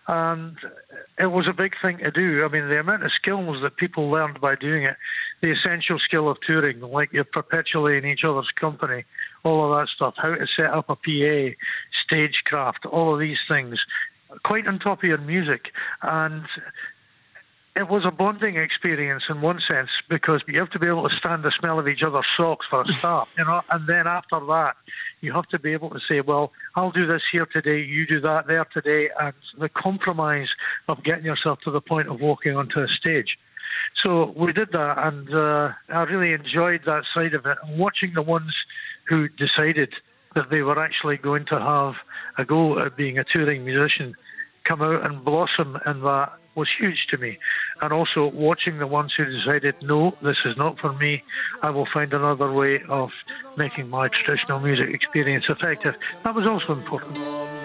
And it was a big thing to do. I mean, the amount of skills that people learned by doing it, the essential skill of touring, like you're perpetually in each other's company, all of that stuff, how to set up a PA, stagecraft, all of these things, quite on top of your music. And it was a bonding experience in one sense, because you have to be able to stand the smell of each other's socks for a start, and then after that, you have to be able to say, well, I'll do this here today, you do that there today, and the compromise of getting yourself to the point of walking onto a stage. So we did that, and I really enjoyed that side of it. And watching the ones who decided that they were actually going to have a go at being a touring musician come out and blossom in that was huge to me. And also watching the ones who decided, no, this is not for me, I will find another way of making my traditional music experience effective. That was also important.